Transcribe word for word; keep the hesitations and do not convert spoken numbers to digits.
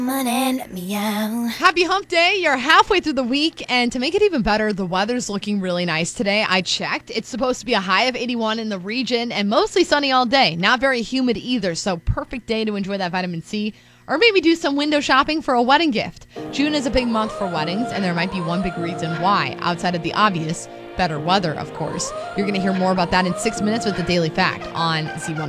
Happy hump day. You're halfway through the week, and to make it even better, the weather's looking really nice today. I checked. It's supposed to be a high of eighty-one in the region and mostly sunny all day. Not very humid either, so perfect day to enjoy that vitamin C or maybe do some window shopping for a wedding gift. June is a big month for weddings, and there might be one big reason why, outside of the obvious, better weather, of course. You're going to hear more about that in six minutes with the Daily Fact on Z one oh five.